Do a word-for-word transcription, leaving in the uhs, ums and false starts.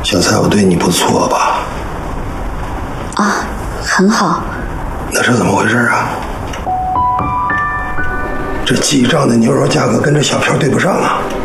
小蔡，我对你不错吧？ 啊，很好。 那是怎么回事啊？这记账的牛肉价格跟这小票对不上啊！